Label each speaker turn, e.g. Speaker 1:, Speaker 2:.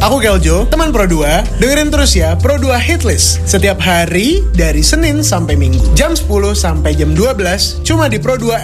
Speaker 1: Aku Keljo, teman Pro 2. Dengerin terus ya Pro 2 Hitlist setiap hari dari Senin sampai Minggu. Jam 10 sampai jam 12 cuma di Pro 2